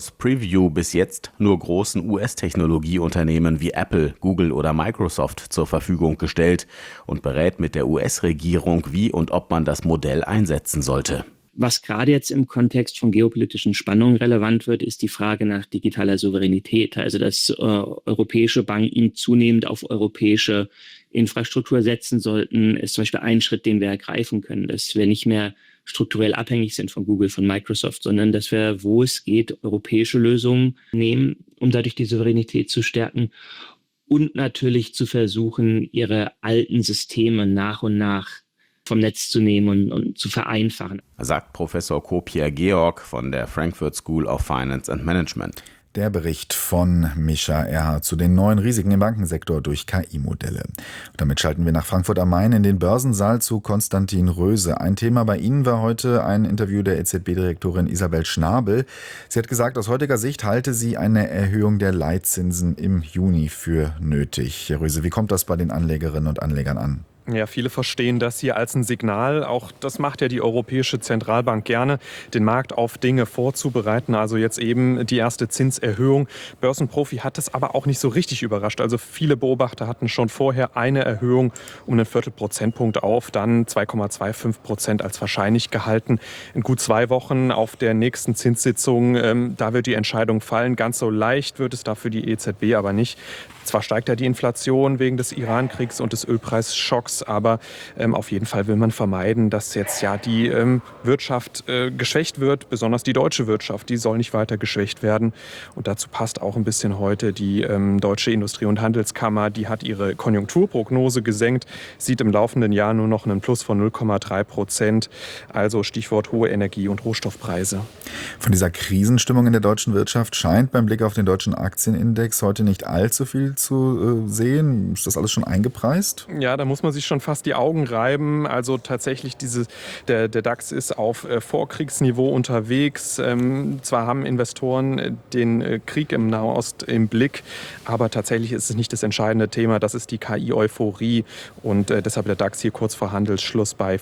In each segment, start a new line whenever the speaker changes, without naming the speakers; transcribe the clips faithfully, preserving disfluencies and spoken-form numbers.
Preview bis jetzt nur großen U S-Technologieunternehmen wie Apple, Google oder Microsoft zur Verfügung gestellt und berät mit der U S-Regierung, wie und ob man das Modell einsetzen sollte.
Was gerade jetzt im Kontext von geopolitischen Spannungen relevant wird, ist die Frage nach digitaler Souveränität. Also dass äh, europäische Banken zunehmend auf europäische Infrastruktur setzen sollten, ist zum Beispiel ein Schritt, den wir ergreifen können, dass wir nicht mehr strukturell abhängig sind von Google, von Microsoft, sondern dass wir, wo es geht, europäische Lösungen nehmen, um dadurch die Souveränität zu stärken und natürlich zu versuchen, ihre alten Systeme nach und nach vom Netz zu nehmen und, und zu vereinfachen.
Sagt Professor Co-Pierre Georg von der Frankfurt School of Finance and Management.
Der Bericht von Mischa Erhardt zu den neuen Risiken im Bankensektor durch K I-Modelle. Damit schalten wir nach Frankfurt am Main in den Börsensaal zu Konstantin Röse. Ein Thema bei Ihnen war heute ein Interview der E Z B-Direktorin Isabel Schnabel. Sie hat gesagt, aus heutiger Sicht halte sie eine Erhöhung der Leitzinsen im Juni für nötig. Herr Röse, wie kommt das bei den Anlegerinnen und Anlegern an?
Ja, viele verstehen das hier als ein Signal. Auch das macht ja die Europäische Zentralbank gerne, den Markt auf Dinge vorzubereiten. Also jetzt eben die erste Zinserhöhung. Börsenprofi hat es aber auch nicht so richtig überrascht. Also viele Beobachter hatten schon vorher eine Erhöhung um einen Viertelprozentpunkt auf, dann zwei Komma fünfundzwanzig Prozent als wahrscheinlich gehalten. In gut zwei Wochen auf der nächsten Zinssitzung, ähm, da wird die Entscheidung fallen. Ganz so leicht wird es da für die E Z B aber nicht. Zwar steigt ja die Inflation wegen des Iran-Kriegs und des Ölpreisschocks, aber ähm, auf jeden Fall will man vermeiden, dass jetzt ja die ähm, Wirtschaft äh, geschwächt wird, besonders die deutsche Wirtschaft, die soll nicht weiter geschwächt werden. Und dazu passt auch ein bisschen heute die ähm, Deutsche Industrie- und Handelskammer, die hat ihre Konjunkturprognose gesenkt, sieht im laufenden Jahr nur noch einen Plus von null Komma drei Prozent, also Stichwort hohe Energie- und Rohstoffpreise.
Von dieser Krisenstimmung in der deutschen Wirtschaft scheint beim Blick auf den deutschen Aktienindex heute nicht allzu viel zu äh, sehen. Ist das alles schon eingepreist?
Ja, da muss man sich schon fast die Augen reiben. Also tatsächlich, diese, der, der DAX ist auf äh, Vorkriegsniveau unterwegs. Ähm, zwar haben Investoren äh, den äh, Krieg im Nahost im Blick, aber tatsächlich ist es nicht das entscheidende Thema. Das ist die K I-Euphorie und äh, deshalb der DAX hier kurz vor Handelsschluss bei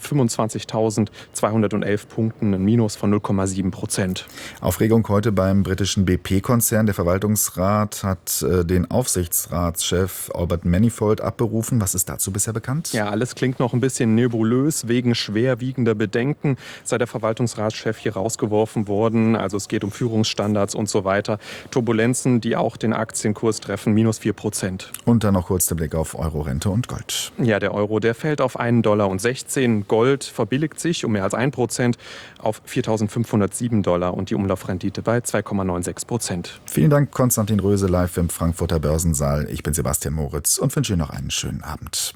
fünfundzwanzigtausendzweihundertelf Punkten, ein Minus von null Komma sieben Prozent.
Aufregung heute beim britischen B P-Konzern. Der Verwaltungsrat hat äh, den Aufsichtsratschef Albert Manifold abberufen. Was ist dazu bisher bekannt?
Ja, alles klingt noch ein bisschen nebulös wegen schwerwiegender Bedenken. Sei der Verwaltungsratschef hier rausgeworfen worden. Also es geht um Führungsstandards und so weiter. Turbulenzen, die auch den Aktienkurs treffen, minus vier Prozent.
Und dann noch kurz der Blick auf Euro-Rente und Gold.
Ja, der Euro, der fällt auf einen Dollar und sechzehn. Gold verbilligt sich um mehr als ein Prozent auf viertausendfünfhundertsieben Dollar und die Umlaufrendite bei zwei Komma sechsundneunzig Prozent.
Vielen Dank, Konstantin Röse, live im Frankfurter Börsensaal. Ich bin Sebastian Moritz und wünsche Ihnen noch einen schönen Abend.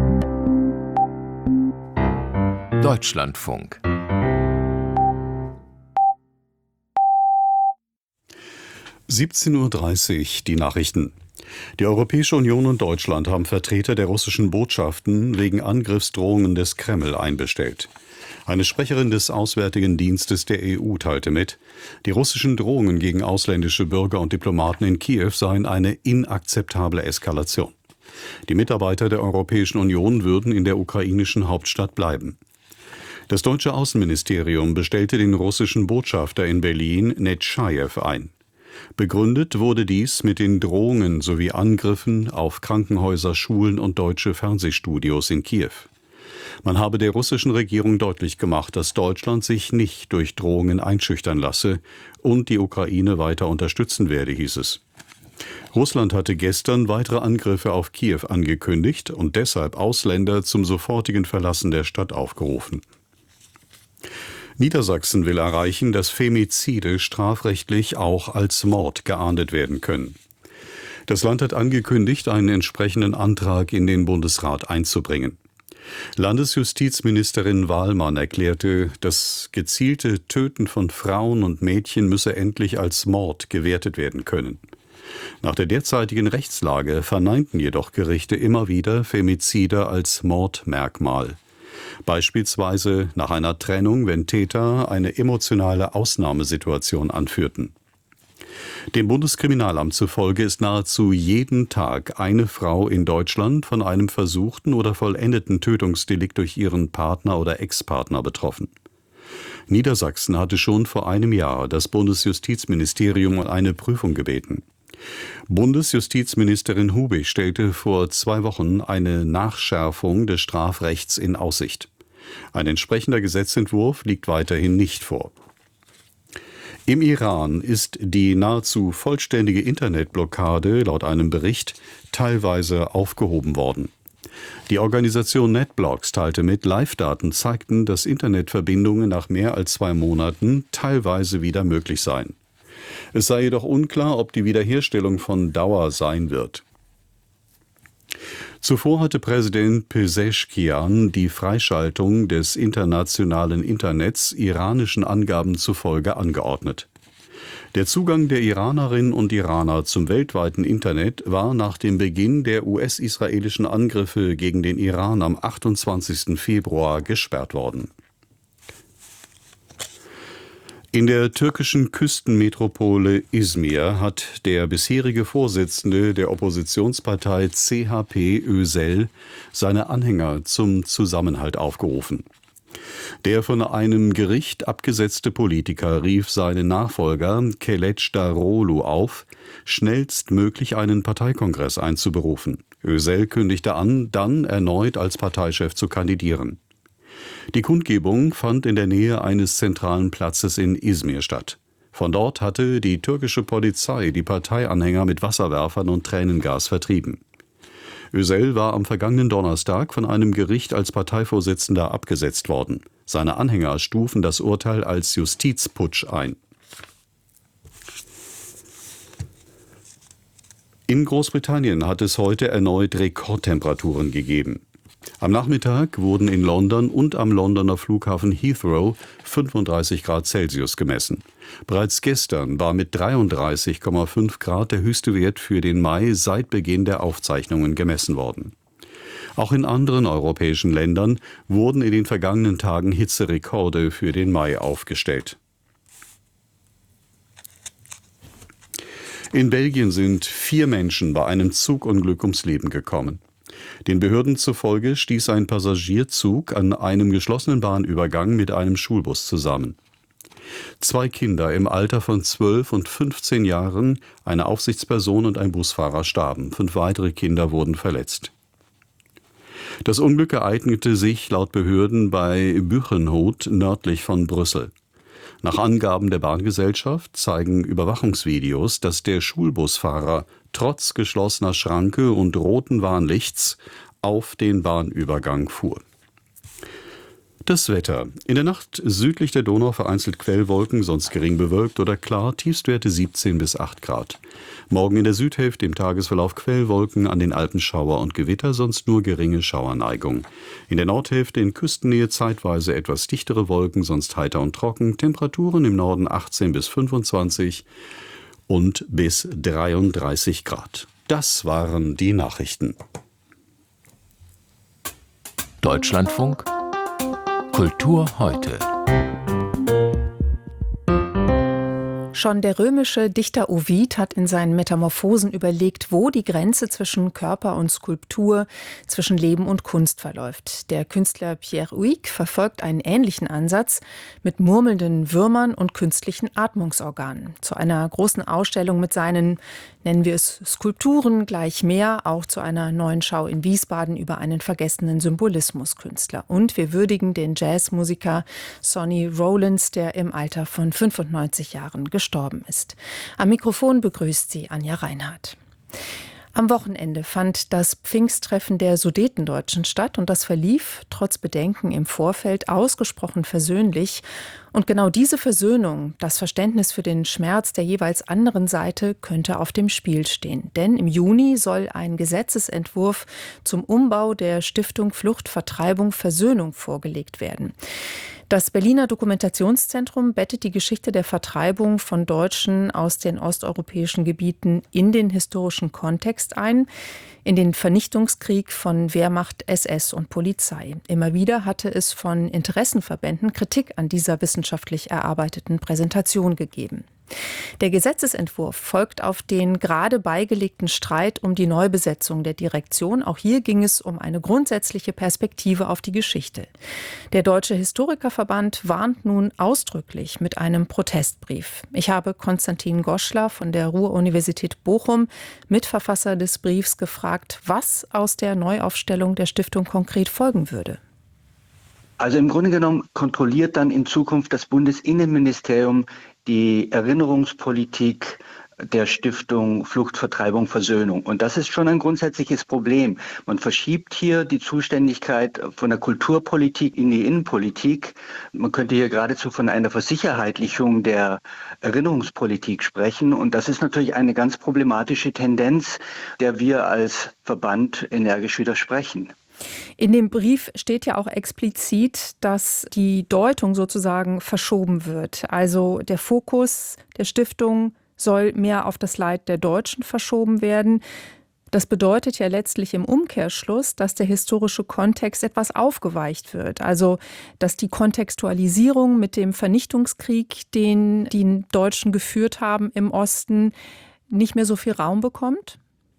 Deutschlandfunk. siebzehn Uhr dreißig, die Nachrichten. Die Europäische Union und Deutschland haben Vertreter der russischen Botschaften wegen Angriffsdrohungen des Kreml einbestellt. Eine Sprecherin des Auswärtigen Dienstes der E U teilte mit, die russischen Drohungen gegen ausländische Bürger und Diplomaten in Kiew seien eine inakzeptable Eskalation. Die Mitarbeiter der Europäischen Union würden in der ukrainischen Hauptstadt bleiben. Das deutsche Außenministerium bestellte den russischen Botschafter in Berlin, Netschajew, ein. Begründet wurde dies mit den Drohungen sowie Angriffen auf Krankenhäuser, Schulen und deutsche Fernsehstudios in Kiew. Man habe der russischen Regierung deutlich gemacht, dass Deutschland sich nicht durch Drohungen einschüchtern lasse und die Ukraine weiter unterstützen werde, hieß es. Russland hatte gestern weitere Angriffe auf Kiew angekündigt und deshalb Ausländer zum sofortigen Verlassen der Stadt aufgerufen. Niedersachsen will erreichen, dass Femizide strafrechtlich auch als Mord geahndet werden können. Das Land hat angekündigt, einen entsprechenden Antrag in den Bundesrat einzubringen. Landesjustizministerin Wahlmann erklärte, das gezielte Töten von Frauen und Mädchen müsse endlich als Mord gewertet werden können. Nach der derzeitigen Rechtslage verneinten jedoch Gerichte immer wieder Femizide als Mordmerkmal. Beispielsweise nach einer Trennung, wenn Täter eine emotionale Ausnahmesituation anführten. Dem Bundeskriminalamt zufolge ist nahezu jeden Tag eine Frau in Deutschland von einem versuchten oder vollendeten Tötungsdelikt durch ihren Partner oder Ex-Partner betroffen. Niedersachsen hatte schon vor einem Jahr das Bundesjustizministerium um eine Prüfung gebeten. Bundesjustizministerin Hubig stellte vor zwei Wochen eine Nachschärfung des Strafrechts in Aussicht. Ein entsprechender Gesetzentwurf liegt weiterhin nicht vor. Im Iran ist die nahezu vollständige Internetblockade laut einem Bericht teilweise aufgehoben worden. Die Organisation NetBlocks teilte mit, Live-Daten zeigten, dass Internetverbindungen nach mehr als zwei Monaten teilweise wieder möglich seien. Es sei jedoch unklar, ob die Wiederherstellung von Dauer sein wird. Zuvor hatte Präsident Pezeshkian die Freischaltung des internationalen Internets iranischen Angaben zufolge angeordnet. Der Zugang der Iranerinnen und Iraner zum weltweiten Internet war nach dem Beginn der U S-israelischen Angriffe gegen den Iran am achtundzwanzigsten Februar gesperrt worden. In der türkischen Küstenmetropole Izmir hat der bisherige Vorsitzende der Oppositionspartei C H P Özel seine Anhänger zum Zusammenhalt aufgerufen. Der von einem Gericht abgesetzte Politiker rief seinen Nachfolger Kılıçdaroğlu auf, schnellstmöglich einen Parteikongress einzuberufen. Özel kündigte an, dann erneut als Parteichef zu kandidieren. Die Kundgebung fand in der Nähe eines zentralen Platzes in Izmir statt. Von dort hatte die türkische Polizei die Parteianhänger mit Wasserwerfern und Tränengas vertrieben. Özel war am vergangenen Donnerstag von einem Gericht als Parteivorsitzender abgesetzt worden. Seine Anhänger stufen das Urteil als Justizputsch ein. In Großbritannien hat es heute erneut Rekordtemperaturen gegeben. Am Nachmittag wurden in London und am Londoner Flughafen Heathrow fünfunddreißig Grad Celsius gemessen. Bereits gestern war mit dreiunddreißig Komma fünf Grad der höchste Wert für den Mai seit Beginn der Aufzeichnungen gemessen worden. Auch in anderen europäischen Ländern wurden in den vergangenen Tagen Hitzerekorde für den Mai aufgestellt. In Belgien sind vier Menschen bei einem Zugunglück ums Leben gekommen. Den Behörden zufolge stieß ein Passagierzug an einem geschlossenen Bahnübergang mit einem Schulbus zusammen. Zwei Kinder im Alter von zwölf und fünfzehn Jahren, eine Aufsichtsperson und ein Busfahrer starben. Fünf weitere Kinder wurden verletzt. Das Unglück ereignete sich laut Behörden bei Buchenhout nördlich von Brüssel. Nach Angaben der Bahngesellschaft zeigen Überwachungsvideos, dass der Schulbusfahrer trotz geschlossener Schranke und roten Warnlichts auf den Bahnübergang fuhr. Das Wetter. In der Nacht südlich der Donau vereinzelt Quellwolken, sonst gering bewölkt oder klar, Tiefstwerte siebzehn bis acht Grad. Morgen in der Südhälfte im Tagesverlauf Quellwolken, an den Alpen Schauer und Gewitter, sonst nur geringe Schauerneigung. In der Nordhälfte in Küstennähe zeitweise etwas dichtere Wolken, sonst heiter und trocken. Temperaturen im Norden achtzehn bis fünfundzwanzig und bis dreiunddreißig Grad. Das waren die Nachrichten.
Deutschlandfunk Kultur heute.
Schon der römische Dichter Ovid hat in seinen Metamorphosen überlegt, wo die Grenze zwischen Körper und Skulptur, zwischen Leben und Kunst verläuft. Der Künstler Pierre Huyghe verfolgt einen ähnlichen Ansatz mit murmelnden Würmern und künstlichen Atmungsorganen. Zu einer großen Ausstellung mit seinen, nennen wir es Skulpturen, gleich mehr, auch zu einer neuen Schau in Wiesbaden über einen vergessenen Symbolismuskünstler. Und wir würdigen den Jazzmusiker Sonny Rollins, der im Alter von fünfundneunzig Jahren gestorben ist. Am Mikrofon begrüßt sie Anja Reinhardt. Am Wochenende fand das Pfingsttreffen der Sudetendeutschen statt und das verlief, trotz Bedenken im Vorfeld, ausgesprochen versöhnlich. Und genau diese Versöhnung, das Verständnis für den Schmerz der jeweils anderen Seite, könnte auf dem Spiel stehen. Denn im Juni soll ein Gesetzesentwurf zum Umbau der Stiftung Flucht, Vertreibung, Versöhnung vorgelegt werden. Das Berliner Dokumentationszentrum bettet die Geschichte der Vertreibung von Deutschen aus den osteuropäischen Gebieten in den historischen Kontext ein, in den Vernichtungskrieg von Wehrmacht, S S und Polizei. Immer wieder hatte es von Interessenverbänden Kritik an dieser wissenschaftlichen wissenschaftlich erarbeiteten Präsentation gegeben. Der Gesetzesentwurf folgt auf den gerade beigelegten Streit um die Neubesetzung der Direktion. Auch hier ging es um eine grundsätzliche Perspektive auf die Geschichte. Der Deutsche Historikerverband warnt nun ausdrücklich mit einem Protestbrief. Ich habe Konstantin Goschler von der Ruhr-Universität Bochum, Mitverfasser des Briefs, gefragt, was aus der Neuaufstellung der Stiftung konkret folgen würde.
Also im Grunde genommen kontrolliert dann in Zukunft das Bundesinnenministerium die Erinnerungspolitik der Stiftung Flucht, Vertreibung, Versöhnung. Und das ist schon ein grundsätzliches Problem. Man verschiebt hier die Zuständigkeit von der Kulturpolitik in die Innenpolitik. Man könnte hier geradezu von einer Versicherheitlichung der Erinnerungspolitik sprechen. Und das ist natürlich eine ganz problematische Tendenz, der wir als Verband energisch widersprechen.
In dem Brief steht ja auch explizit, dass die Deutung sozusagen verschoben wird. Also der Fokus der Stiftung soll mehr auf das Leid der Deutschen verschoben werden. Das bedeutet ja letztlich im Umkehrschluss, dass der historische Kontext etwas aufgeweicht wird. Also dass die Kontextualisierung mit dem Vernichtungskrieg, den die Deutschen geführt haben im Osten, nicht mehr so viel Raum bekommt?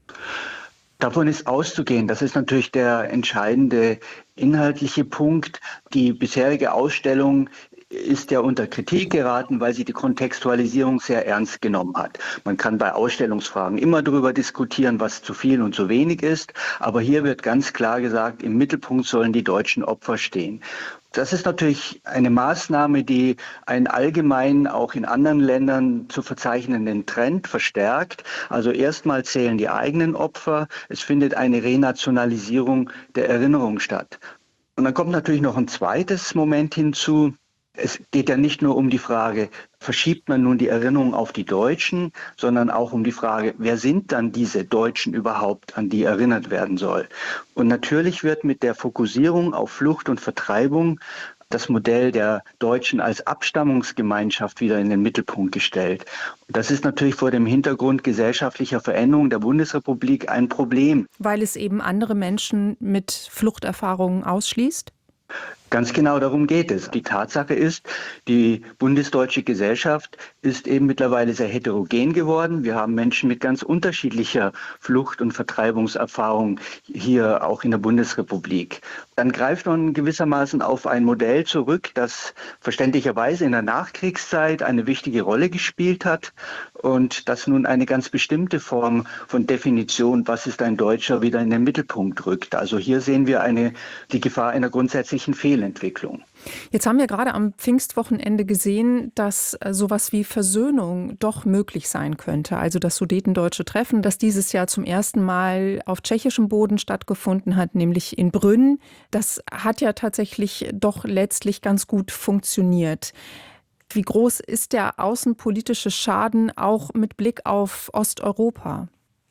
Davon ist auszugehen. Das ist natürlich der entscheidende inhaltliche Punkt. Die bisherige Ausstellung ist ja unter Kritik geraten, weil sie die Kontextualisierung sehr ernst genommen hat. Man kann bei Ausstellungsfragen immer darüber diskutieren, was zu viel und zu wenig ist. Aber hier wird ganz klar gesagt, im Mittelpunkt sollen die deutschen Opfer stehen. Das ist natürlich eine Maßnahme, die einen allgemeinen, auch in anderen Ländern zu verzeichnenden Trend verstärkt. Also erstmal zählen die eigenen Opfer. Es findet eine Renationalisierung der Erinnerung statt. Und dann kommt natürlich noch ein zweites Moment hinzu. Es geht ja nicht nur um die Frage, verschiebt man nun die Erinnerung auf die Deutschen, sondern auch um die Frage, wer sind dann diese Deutschen überhaupt, an die erinnert werden soll. Und natürlich wird mit der Fokussierung auf Flucht und Vertreibung das Modell der Deutschen als Abstammungsgemeinschaft wieder in den Mittelpunkt gestellt. Und das ist natürlich vor dem Hintergrund gesellschaftlicher Veränderungen der Bundesrepublik ein Problem.
Weil es eben andere Menschen mit Fluchterfahrungen ausschließt?
Ganz genau darum geht es. Die Tatsache ist, die bundesdeutsche Gesellschaft ist eben mittlerweile sehr heterogen geworden. Wir haben Menschen mit ganz unterschiedlicher Flucht- und Vertreibungserfahrung hier auch in der Bundesrepublik. Dann greift man gewissermaßen auf ein Modell zurück, das verständlicherweise in der Nachkriegszeit eine wichtige Rolle gespielt hat und das nun eine ganz bestimmte Form von Definition, was ist ein Deutscher, wieder in den Mittelpunkt rückt. Also hier sehen wir eine, die Gefahr einer grundsätzlichen Fehlentwicklung.
Jetzt haben wir gerade am Pfingstwochenende gesehen, dass sowas wie Versöhnung doch möglich sein könnte. Also das Sudetendeutsche Treffen, das dieses Jahr zum ersten Mal auf tschechischem Boden stattgefunden hat, nämlich in Brünn. Das hat ja tatsächlich doch letztlich ganz gut funktioniert. Wie groß ist der außenpolitische Schaden auch mit Blick auf Osteuropa?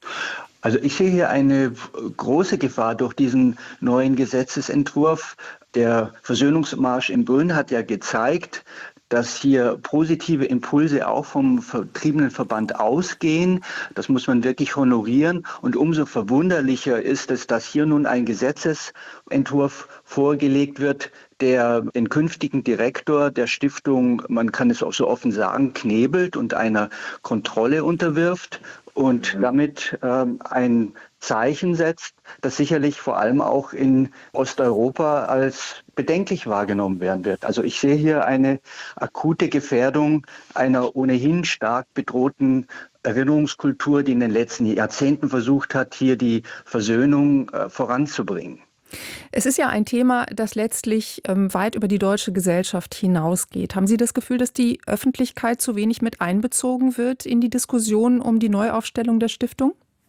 Also ich sehe hier eine große Gefahr durch diesen neuen Gesetzesentwurf. Der Versöhnungsmarsch in Brünn hat ja gezeigt, dass hier positive Impulse auch vom Vertriebenenverband ausgehen. Das muss man wirklich honorieren. Und umso verwunderlicher ist es, dass hier nun ein Gesetzesentwurf vorgelegt wird, der den künftigen Direktor der Stiftung, man kann es auch so offen sagen, knebelt und einer Kontrolle unterwirft und damit ähm, ein Zeichen setzt, das sicherlich vor allem auch in Osteuropa als bedenklich wahrgenommen werden wird. Also ich sehe hier eine akute Gefährdung einer ohnehin stark bedrohten Erinnerungskultur, die in den letzten Jahrzehnten versucht hat, hier die Versöhnung äh, voranzubringen.
Es ist ja ein Thema, das letztlich ähm, weit über die deutsche Gesellschaft hinausgeht. Haben Sie das Gefühl, dass die Öffentlichkeit zu wenig mit einbezogen wird in die Diskussion um die Neuaufstellung der Stiftung?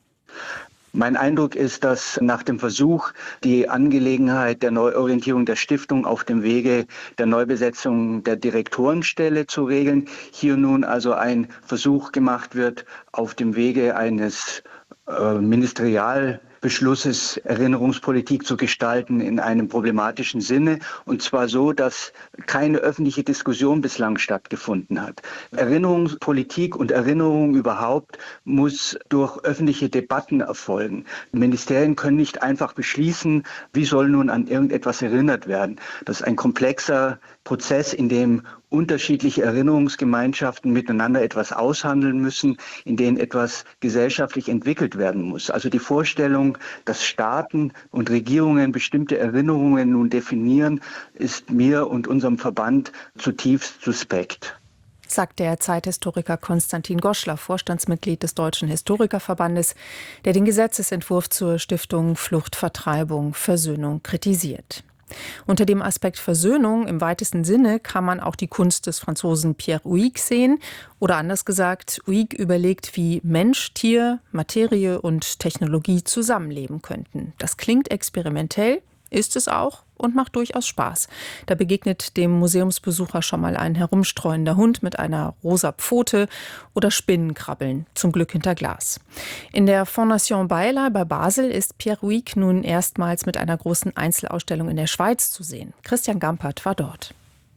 Mein Eindruck ist, dass nach dem Versuch, die Angelegenheit der Neuorientierung der Stiftung auf dem Wege der Neubesetzung der Direktorenstelle zu regeln, hier nun also ein Versuch gemacht wird, auf dem Wege eines äh, Ministerial Beschlusses, Erinnerungspolitik zu gestalten in einem problematischen Sinne. Und zwar so, dass keine öffentliche Diskussion bislang stattgefunden hat. Erinnerungspolitik und Erinnerung überhaupt muss durch öffentliche Debatten erfolgen. Ministerien können nicht einfach beschließen, wie soll nun an irgendetwas erinnert werden. Das ist ein komplexer Prozess, in dem unterschiedliche Erinnerungsgemeinschaften miteinander etwas aushandeln müssen, in denen etwas gesellschaftlich entwickelt werden muss. Also die Vorstellung, dass Staaten und Regierungen bestimmte Erinnerungen nun definieren, ist mir und unserem Verband zutiefst suspekt.
Sagt der Zeithistoriker Konstantin Goschler, Vorstandsmitglied des Deutschen Historikerverbandes, der den Gesetzesentwurf zur Stiftung Flucht, Vertreibung, Versöhnung kritisiert. Unter dem Aspekt Versöhnung im weitesten Sinne kann man auch die Kunst des Franzosen Pierre Huyghe sehen. Oder anders gesagt, Huyghe überlegt, wie Mensch, Tier, Materie und Technologie zusammenleben könnten. Das klingt experimentell, ist es auch und macht durchaus Spaß. Da begegnet dem Museumsbesucher schon mal ein herumstreuender Hund mit einer rosa Pfote oder Spinnen krabbeln, zum Glück hinter Glas. In der Fondation Bayerlei bei Basel ist Pierre Huyghe nun erstmals mit einer großen Einzelausstellung in der Schweiz zu sehen. Christian Gampert war dort.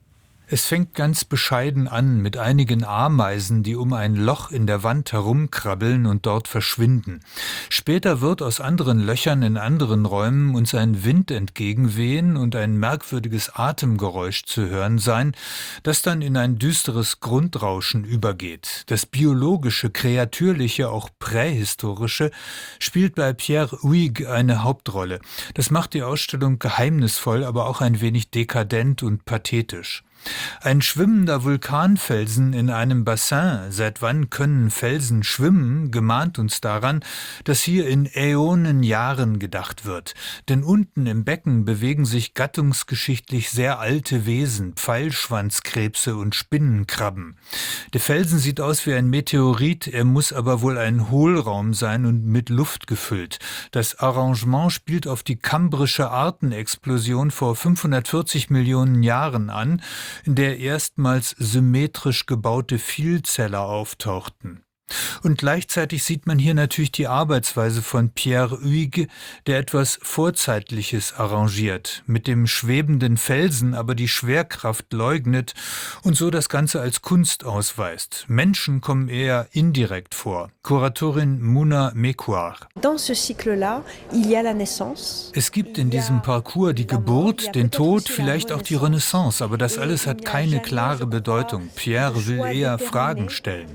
Es fängt ganz bescheiden an mit einigen Ameisen, die um ein Loch in der Wand herumkrabbeln und dort verschwinden. Später wird aus anderen Löchern in anderen Räumen uns ein Wind entgegenwehen und ein merkwürdiges Atemgeräusch zu hören sein, das dann in ein düsteres Grundrauschen übergeht. Das biologische, kreatürliche, auch prähistorische spielt bei Pierre Huyghe eine Hauptrolle. Das macht die Ausstellung geheimnisvoll, aber auch ein wenig dekadent und pathetisch. Ein schwimmender Vulkanfelsen in einem Bassin, seit wann können Felsen schwimmen, gemahnt uns daran, dass hier in Äonenjahren gedacht wird. Denn unten im Becken bewegen sich gattungsgeschichtlich sehr alte Wesen, Pfeilschwanzkrebse und Spinnenkrabben. Der Felsen sieht aus wie ein Meteorit, er muss aber wohl ein Hohlraum sein und mit Luft gefüllt. Das Arrangement spielt auf die kambrische Artenexplosion vor fünfhundertvierzig Millionen Jahren an, in der erstmals symmetrisch gebaute Vielzeller auftauchten. Und gleichzeitig sieht man hier natürlich die Arbeitsweise von Pierre Huyghe, der etwas Vorzeitliches arrangiert, mit dem schwebenden Felsen aber die Schwerkraft leugnet und so das Ganze als Kunst ausweist. Menschen kommen eher indirekt vor. Kuratorin Mouna Mekouar. Es gibt in diesem Parcours die Geburt, den Tod, vielleicht auch die Renaissance, aber das alles hat keine klare Bedeutung. Pierre will eher Fragen stellen.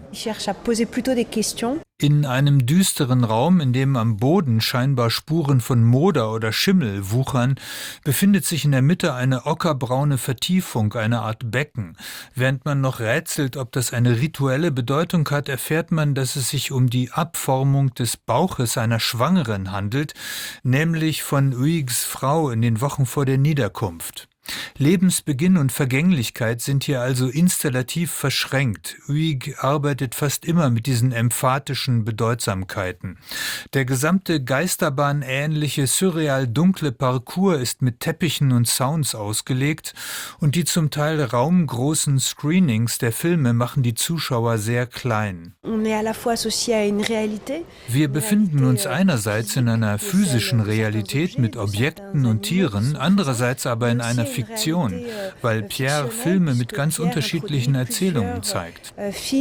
In einem düsteren Raum, in dem am Boden scheinbar Spuren von Moder oder Schimmel wuchern, befindet sich in der Mitte eine ockerbraune Vertiefung, eine Art Becken. Während man noch rätselt, ob das eine rituelle Bedeutung hat, erfährt man, dass es sich um die Abformung des Bauches einer Schwangeren handelt, nämlich von Huyghes Frau in den Wochen vor der Niederkunft. Lebensbeginn und Vergänglichkeit sind hier also installativ verschränkt. Huyghe arbeitet fast immer mit diesen emphatischen Bedeutsamkeiten. Der gesamte geisterbahnähnliche, surreal dunkle Parcours ist mit Teppichen und Sounds ausgelegt und die zum Teil raumgroßen Screenings der Filme machen die Zuschauer sehr klein. Wir befinden uns einerseits in einer physischen Realität mit Objekten und Tieren, andererseits aber in einer Fiktion, weil Pierre Filme mit ganz unterschiedlichen Erzählungen zeigt.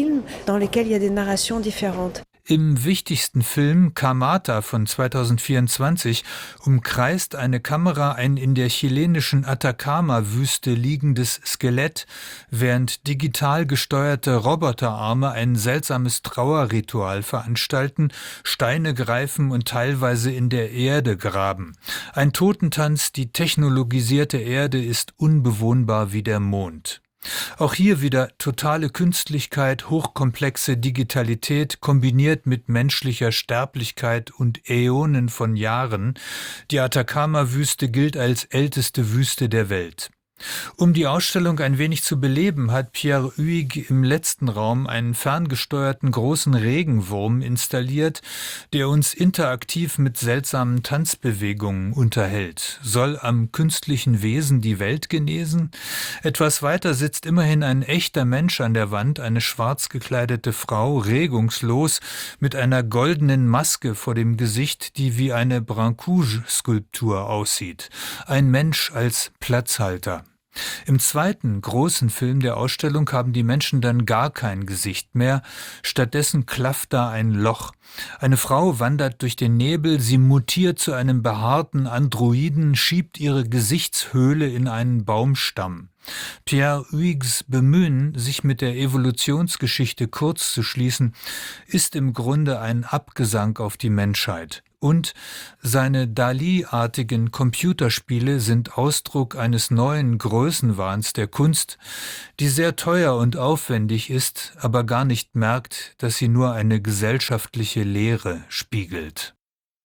Im wichtigsten Film Kamata von zweitausendvierundzwanzig umkreist eine Kamera ein in der chilenischen Atacama-Wüste liegendes Skelett, während digital gesteuerte Roboterarme ein seltsames Trauerritual veranstalten, Steine greifen und teilweise in der Erde graben. Ein Totentanz, die technologisierte Erde ist unbewohnbar wie der Mond. Auch hier wieder totale Künstlichkeit, hochkomplexe Digitalität kombiniert mit menschlicher Sterblichkeit und Äonen von Jahren. Die Atacama-Wüste gilt als älteste Wüste der Welt. Um die Ausstellung ein wenig zu beleben, hat Pierre Huyghe im letzten Raum einen ferngesteuerten großen Regenwurm installiert, der uns interaktiv mit seltsamen Tanzbewegungen unterhält. Soll am künstlichen Wesen die Welt genesen? Etwas weiter sitzt immerhin ein echter Mensch an der Wand, eine schwarz gekleidete Frau, regungslos, mit einer goldenen Maske vor dem Gesicht, die wie eine Brancusi-Skulptur aussieht. Ein Mensch als Platzhalter. Im zweiten großen Film der Ausstellung haben die Menschen dann gar kein Gesicht mehr, stattdessen klafft da ein Loch. Eine Frau wandert durch den Nebel, sie mutiert zu einem behaarten Androiden, schiebt ihre Gesichtshöhle in einen Baumstamm. Pierre Huyghes Bemühen, sich mit der Evolutionsgeschichte kurz zu schließen, ist im Grunde ein Abgesang auf die Menschheit. Und seine Dali-artigen Computerspiele sind Ausdruck eines neuen Größenwahns der Kunst, die sehr teuer und aufwendig ist, aber gar nicht merkt, dass sie nur eine gesellschaftliche Leere spiegelt.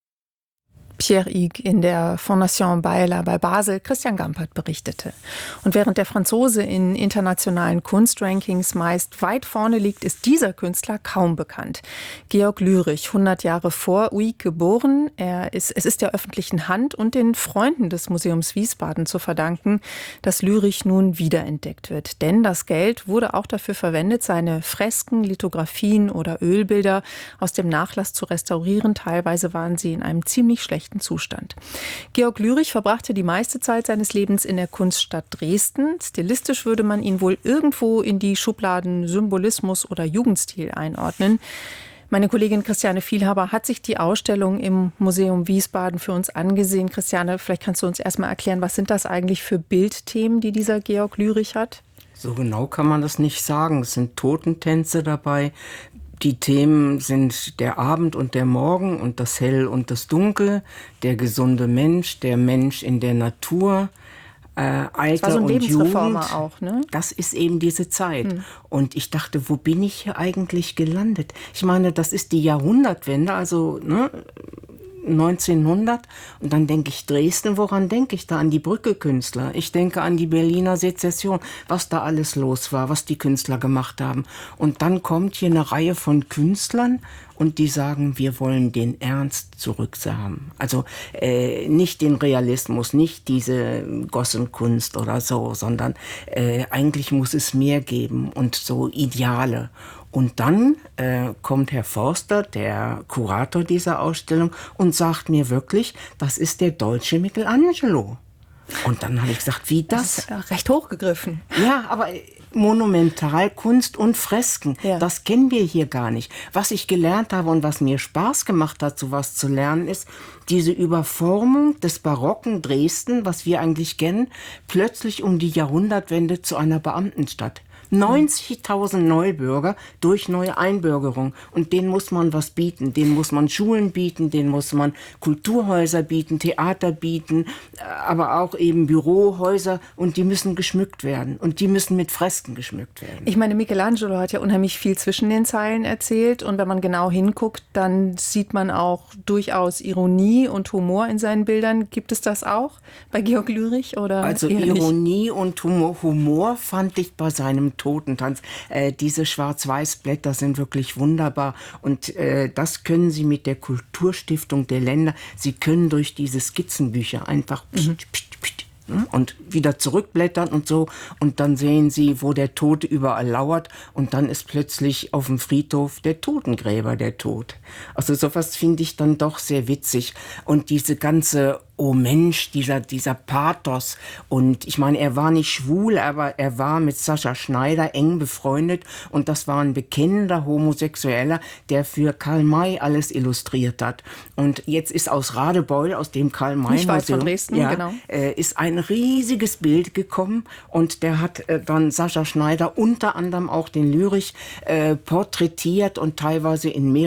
Pierre Huyghe in der Fondation Bayerler bei Basel, Christian Gampert berichtete. Und während der Franzose in internationalen Kunstrankings meist weit vorne liegt, ist dieser Künstler kaum bekannt. Georg Lürich, hundert Jahre vor Huyghe geboren. Er ist, es ist der öffentlichen Hand und den Freunden des Museums Wiesbaden zu verdanken, dass Lürich nun wiederentdeckt wird. Denn das Geld wurde auch dafür verwendet, seine Fresken, Lithografien oder Ölbilder aus dem Nachlass zu restaurieren. Teilweise waren sie in einem ziemlich schlechten Zustand. Georg Lürich verbrachte die meiste Zeit seines Lebens in der Kunststadt Dresden. Stilistisch würde man ihn wohl irgendwo in die Schubladen Symbolismus oder Jugendstil einordnen. Meine Kollegin Christiane Vielhaber hat sich die Ausstellung im Museum Wiesbaden für uns angesehen. Christiane, vielleicht kannst du uns erstmal erklären, was sind das eigentlich für Bildthemen, die dieser Georg Lürich hat?
So genau kann man das nicht sagen. Es sind Totentänze dabei. Die Themen sind der Abend und der Morgen und das Hell und das Dunkel, der gesunde Mensch, der Mensch in der Natur, äh, Alter
das war so ein
und
Lebensreformer
Jugend.
Auch, ne?
Das ist eben diese Zeit.
Hm.
Und ich dachte, wo bin ich hier eigentlich gelandet? Ich meine, das ist die Jahrhundertwende, also ne, neunzehnhundert. Und dann denke ich Dresden, woran denke ich da? An die Brücke-Künstler. Ich denke an die Berliner Sezession, was da alles los war, was die Künstler gemacht haben. Und dann kommt hier eine Reihe von Künstlern und die sagen, wir wollen den Ernst zurückhaben. Also äh, nicht den Realismus, nicht diese Gossenkunst oder so, sondern äh, eigentlich muss es mehr geben und so Ideale. Und dann äh, kommt Herr Forster, der Kurator dieser Ausstellung, und sagt mir wirklich, das ist der deutsche Michelangelo. Und dann habe ich gesagt, wie das?
Das ist ja recht hochgegriffen.
Ja, aber Monumentalkunst und Fresken, ja. Das kennen wir hier gar nicht. Was ich gelernt habe und was mir Spaß gemacht hat, sowas zu lernen, ist diese Überformung des barocken Dresden, was wir eigentlich kennen, plötzlich um die Jahrhundertwende zu einer Beamtenstadt. neunzigtausend Neubürger durch neue Einbürgerung. Und denen muss man was bieten. Denen muss man Schulen bieten, denen muss man Kulturhäuser bieten, Theater bieten, aber auch eben Bürohäuser. Und die müssen geschmückt werden. Und die müssen mit Fresken geschmückt werden.
Ich meine, Michelangelo hat ja unheimlich viel zwischen den Zeilen erzählt. Und wenn man genau hinguckt, dann sieht man auch durchaus Ironie und Humor in seinen Bildern. Gibt es das auch bei Georg Lürich? Oder
also Ironie und Humor, Humor fand ich bei seinem Totentanz. Äh, diese Schwarz-Weiß-Blätter sind wirklich wunderbar und äh, das können Sie mit der Kulturstiftung der Länder, Sie können durch diese Skizzenbücher einfach mhm. pst, pst, pst, und wieder zurückblättern und so und dann sehen Sie, wo der Tote überall lauert und dann ist plötzlich auf dem Friedhof der Totengräber der Tod. Also sowas finde ich dann doch sehr witzig und diese ganze Oh Mensch, dieser, dieser Pathos. Und ich meine, er war nicht schwul, aber er war mit Sascha Schneider eng befreundet. Und das war ein bekennender Homosexueller, der für Karl May alles illustriert hat. Und jetzt ist aus Radebeul, aus dem Karl May
Nicht weit von Dresden,
ja,
genau.
äh, ist ein riesiges Bild gekommen. Und der hat äh, dann Sascha Schneider unter anderem auch den Lürich äh, porträtiert und teilweise in mehreren Räumen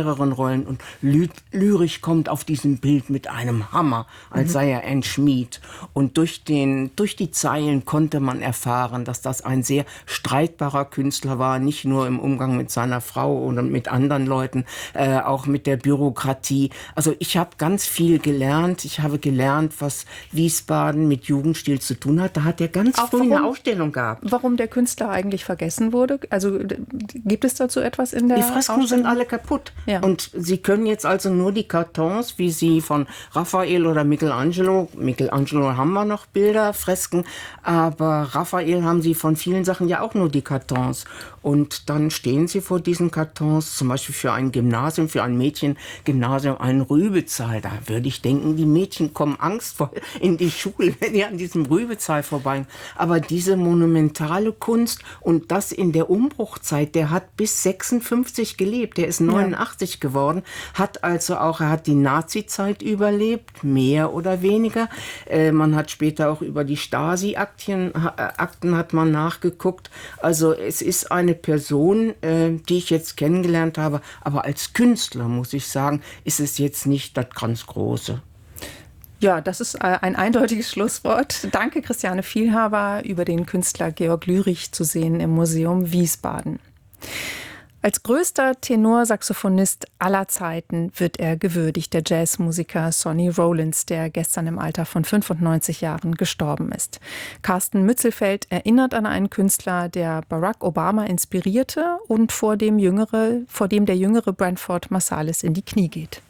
wollen. Und Ly- Lyrich kommt auf diesem Bild mit einem Hammer, als mhm. sei er ein Schmied. Und durch, den, durch die Zeilen konnte man erfahren, dass das ein sehr streitbarer Künstler war, nicht nur im Umgang mit seiner Frau oder mit anderen Leuten, äh, auch mit der Bürokratie. Also ich habe ganz viel gelernt. Ich habe gelernt, was Wiesbaden mit Jugendstil zu tun hat. Da hat er ganz
auch
früh
warum,
eine Ausstellung gehabt.
Warum der Künstler eigentlich vergessen wurde? Also gibt es dazu etwas in der
Die Fresken sind alle kaputt.
Ja.
Und Sie können jetzt also nur die Kartons, wie sie von Raphael oder Michelangelo, Michelangelo haben wir noch Bilder, Fresken, aber Raphael haben sie von vielen Sachen ja auch nur die Kartons. Und dann stehen sie vor diesen Kartons, zum Beispiel für ein Gymnasium, für ein Mädchengymnasium, ein Rübezahl. Da würde ich denken, die Mädchen kommen angstvoll in die Schule, wenn die an diesem Rübezahl vorbeigehen. Aber diese monumentale Kunst und das in der Umbruchzeit, der hat bis sechsundfünfzig gelebt, der ist neunundachtzig ja. geworden, hat also auch, er hat die Nazi-Zeit überlebt, mehr oder weniger. Äh, man hat später auch über die Stasi-Akten Akten hat man nachgeguckt. Also es ist eine Person, äh, die ich jetzt kennengelernt habe, aber als Künstler, muss ich sagen, ist es jetzt nicht das ganz Große.
Ja, das ist ein eindeutiges Schlusswort. Danke, Christiane Vielhaber, über den Künstler Georg Lyrich zu sehen im Museum Wiesbaden. Als größter Tenorsaxophonist aller Zeiten wird er gewürdigt, der Jazzmusiker Sonny Rollins, der gestern im Alter von fünfundneunzig Jahren gestorben ist. Carsten Mützelfeld erinnert an einen Künstler, der Barack Obama inspirierte und vor dem, jüngere, vor dem der jüngere Branford Marsalis in die Knie geht.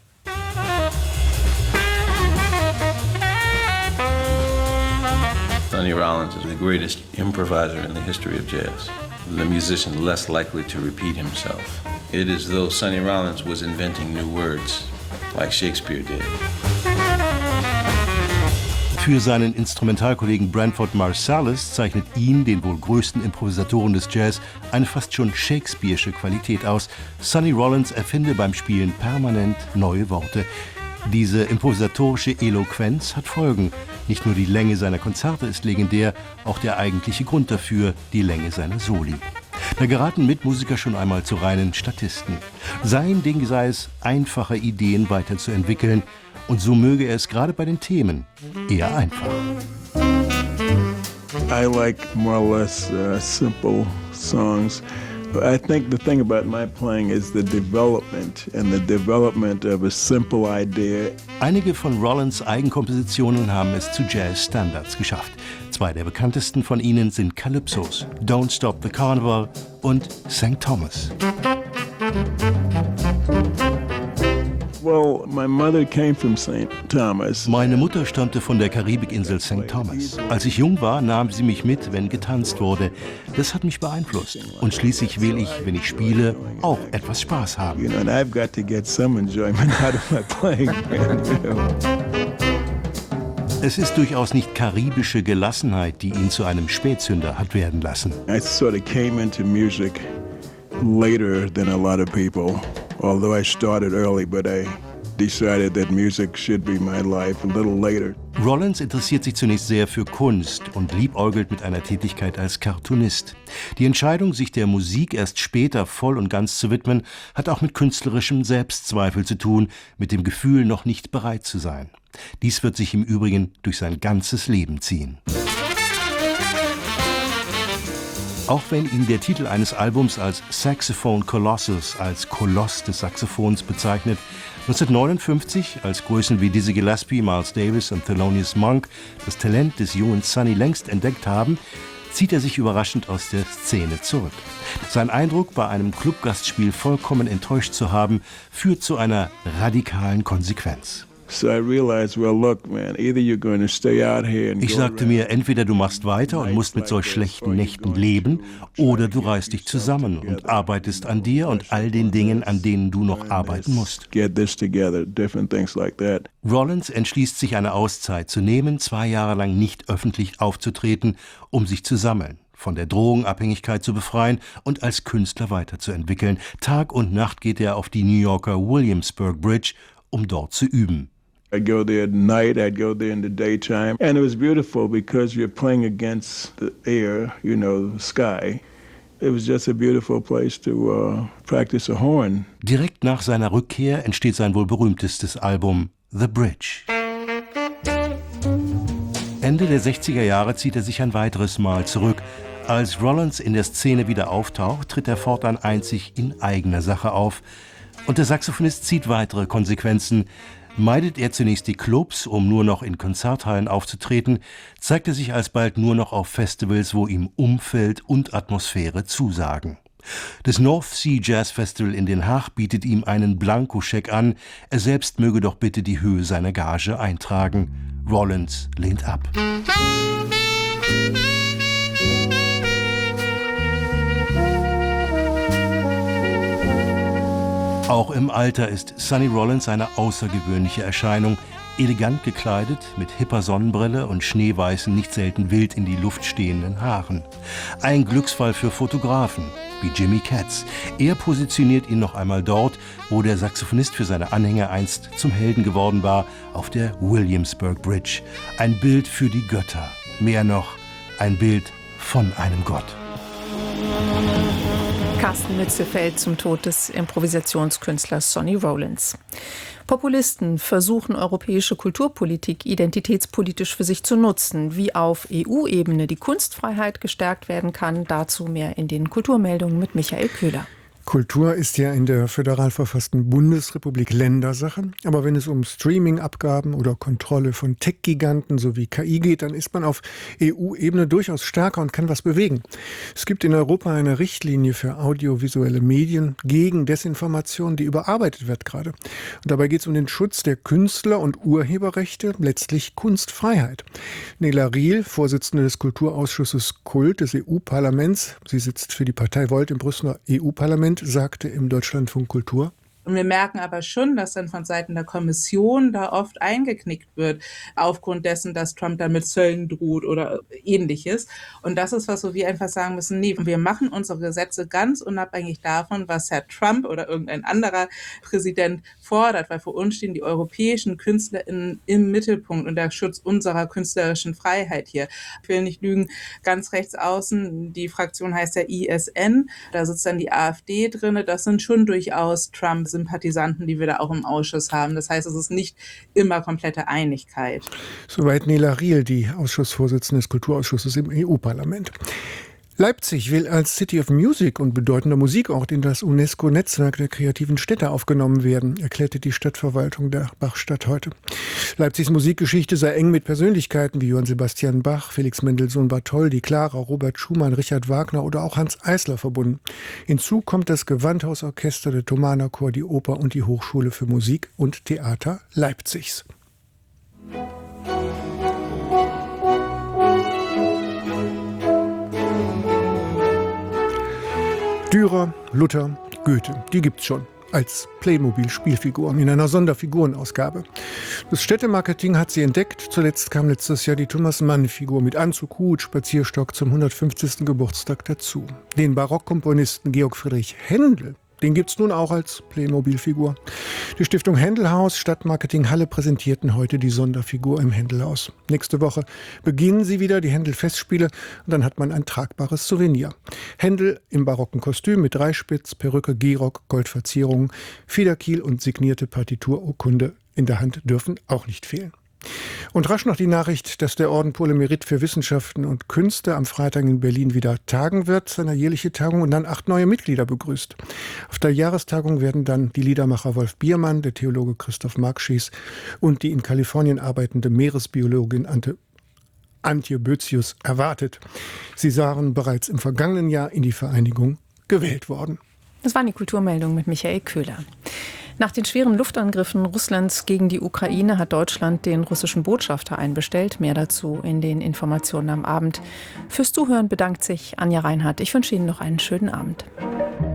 Sonny Rollins is the greatest improviser in the history of jazz. The musician less likely to repeat himself. It is though Sonny Rollins was inventing new words, like Shakespeare did.
Für seinen Instrumentalkollegen Branford Marsalis zeichnet ihn, den wohl größten Improvisatoren des Jazz, eine fast schon shakespearische Qualität aus. Sonny Rollins erfinde beim Spielen permanent neue Worte. Diese improvisatorische Eloquenz hat Folgen. Nicht nur die Länge seiner Konzerte ist legendär, auch der eigentliche Grund dafür, die Länge seiner Soli. Da geraten Mitmusiker schon einmal zu reinen Statisten. Sein Ding sei es, einfache Ideen weiterzuentwickeln, und so möge er es gerade bei den Themen eher einfach.
I like more or less uh, simple songs. I think the thing about my playing is the development and the development of a simple idea.
Einige von Rollins' Eigenkompositionen haben es zu Jazz-Standards geschafft. Zwei der bekanntesten von ihnen sind Calypsos, Don't Stop the Carnival und Sankt Thomas.
Well, my mother came from Saint Thomas.
Meine Mutter stammte von der Karibikinsel Sankt Thomas. Als ich jung war, nahm sie mich mit, wenn getanzt wurde. Das hat mich beeinflusst. Und schließlich will ich, wenn ich spiele, auch etwas Spaß haben.
You know, and I've got to get some enjoyment out of my playing.
Es ist durchaus nicht karibische Gelassenheit, die ihn zu einem Spätzünder hat werden lassen.
I sort of came into music later than a lot of people. Although I started early, but I decided that music should be my life a little later.
Rollins interessiert sich zunächst sehr für Kunst und liebäugelt mit einer Tätigkeit als Cartoonist. Die Entscheidung, sich der Musik erst später voll und ganz zu widmen, hat auch mit künstlerischem Selbstzweifel zu tun, mit dem Gefühl, noch nicht bereit zu sein. Dies wird sich im Übrigen durch sein ganzes Leben ziehen. Auch wenn ihn der Titel eines Albums als Saxophone Colossus, als Koloss des Saxophons bezeichnet, neunzehnhundertneunundfünfzig, als Größen wie Dizzy Gillespie, Miles Davis und Thelonious Monk das Talent des jungen Sonny längst entdeckt haben, zieht er sich überraschend aus der Szene zurück. Sein Eindruck, bei einem Clubgastspiel vollkommen enttäuscht zu haben, führt zu einer radikalen Konsequenz.
So I realized, well, look, man, either you're going to stay out here and
Ich sagte mir, entweder du machst weiter und musst mit solch schlechten Nächten leben, oder du reißt dich zusammen und arbeitest an dir und all den Dingen, an denen du noch arbeiten musst.
Get this together, different things like that.
Rollins entschließt sich, eine Auszeit zu nehmen, zwei Jahre lang nicht öffentlich aufzutreten, um sich zu sammeln, von der Drogenabhängigkeit zu befreien und als Künstler weiterzuentwickeln. Tag und Nacht geht er auf die New Yorker Williamsburg Bridge, um dort zu üben.
I'd go there at night, I'd go there in the daytime. And it was beautiful because you're playing against the air, you know, the sky. It was just a beautiful place to uh, practice a horn.
Direkt nach seiner Rückkehr entsteht sein wohl berühmtestes Album The Bridge. Ende der sechziger Jahre zieht er sich ein weiteres Mal zurück. Als Rollins in der Szene wieder auftaucht, tritt er fortan einzig in eigener Sache auf. Und der Saxophonist zieht weitere Konsequenzen. Meidet er zunächst die Clubs, um nur noch in Konzerthallen aufzutreten, zeigt er sich alsbald nur noch auf Festivals, wo ihm Umfeld und Atmosphäre zusagen. Das North Sea Jazz Festival in Den Haag bietet ihm einen Blankoscheck an, er selbst möge doch bitte die Höhe seiner Gage eintragen. Rollins lehnt ab. Auch im Alter ist Sonny Rollins eine außergewöhnliche Erscheinung. Elegant gekleidet, mit hipper Sonnenbrille und schneeweißen, nicht selten wild in die Luft stehenden Haaren. Ein Glücksfall für Fotografen, wie Jimmy Katz. Er positioniert ihn noch einmal dort, wo der Saxophonist für seine Anhänger einst zum Helden geworden war, auf der Williamsburg Bridge. Ein Bild für die Götter. Mehr noch, ein Bild von einem Gott.
Carsten Mützefeld zum Tod des Improvisationskünstlers Sonny Rollins. Populisten versuchen, europäische Kulturpolitik identitätspolitisch für sich zu nutzen. Wie auf E U-Ebene die Kunstfreiheit gestärkt werden kann, dazu mehr in den Kulturmeldungen mit Michael Köhler.
Kultur ist ja in der föderal verfassten Bundesrepublik Ländersache. Aber wenn es um Streaming-Abgaben oder Kontrolle von Tech-Giganten sowie K I geht, dann ist man auf E U-Ebene durchaus stärker und kann was bewegen. Es gibt in Europa eine Richtlinie für audiovisuelle Medien gegen Desinformation, die überarbeitet wird gerade. Und dabei geht es um den Schutz der Künstler- und Urheberrechte, letztlich Kunstfreiheit. Nela Riel, Vorsitzende des Kulturausschusses Kult des E U-Parlaments, sie sitzt für die Partei Volt im Brüsseler E U-Parlament, sagte im Deutschlandfunk Kultur:
Und wir merken aber schon, dass dann von Seiten der Kommission da oft eingeknickt wird, aufgrund dessen, dass Trump da mit Zöllen droht oder ähnliches. Und das ist was, wo wir einfach sagen müssen, nee, wir machen unsere Gesetze ganz unabhängig davon, was Herr Trump oder irgendein anderer Präsident fordert, weil für uns stehen die europäischen KünstlerInnen im Mittelpunkt und der Schutz unserer künstlerischen Freiheit hier. Ich will nicht lügen, ganz rechts außen, die Fraktion heißt ja I S N, da sitzt dann die AfD drin, das sind schon durchaus Trump Sympathisanten, die wir da auch im Ausschuss haben. Das heißt, es ist nicht immer komplette Einigkeit.
Soweit Nela Riel, die Ausschussvorsitzende des Kulturausschusses im E U-Parlament. Leipzig will als City of Music und bedeutender Musikort in das UNESCO-Netzwerk der kreativen Städte aufgenommen werden, erklärte die Stadtverwaltung der Bachstadt heute. Leipzigs Musikgeschichte sei eng mit Persönlichkeiten wie Johann Sebastian Bach, Felix Mendelssohn Bartholdy, Clara, Robert Schumann, Richard Wagner oder auch Hans Eisler verbunden. Hinzu kommt das Gewandhausorchester, der Thomaner Chor, die Oper und die Hochschule für Musik und Theater Leipzigs. Dürer, Luther, Goethe, die gibt's schon als Playmobil-Spielfiguren in einer Sonderfigurenausgabe. Das Städtemarketing hat sie entdeckt. Zuletzt kam letztes Jahr die Thomas-Mann-Figur mit Anzug, Hut, Spazierstock zum hundertfünfzigsten Geburtstag dazu. Den Barockkomponisten Georg Friedrich Händel, den gibt's nun auch als Playmobil-Figur. Die Stiftung Händelhaus Stadtmarketing Halle präsentierten heute die Sonderfigur im Händelhaus. Nächste Woche beginnen sie wieder, die Händel-Festspiele, und dann hat man ein tragbares Souvenir. Händel im barocken Kostüm mit Dreispitz, Perücke, Gehrock, Goldverzierungen, Federkiel und signierte Partitururkunde in der Hand dürfen auch nicht fehlen. Und rasch noch die Nachricht, dass der Orden Pour le Mérite für Wissenschaften und Künste am Freitag in Berlin wieder tagen wird, seine jährliche Tagung, und dann acht neue Mitglieder begrüßt. Auf der Jahrestagung werden dann die Liedermacher Wolf Biermann, der Theologe Christoph Markschies und die in Kalifornien arbeitende Meeresbiologin Ante Antje Bözius erwartet. Sie waren bereits im vergangenen Jahr in die Vereinigung gewählt worden.
Das waren die Kulturmeldungen mit Michael Köhler. Nach den schweren Luftangriffen Russlands gegen die Ukraine hat Deutschland den russischen Botschafter einbestellt. Mehr dazu in den Informationen am Abend. Fürs Zuhören bedankt sich Anja Reinhardt. Ich wünsche Ihnen noch einen schönen Abend.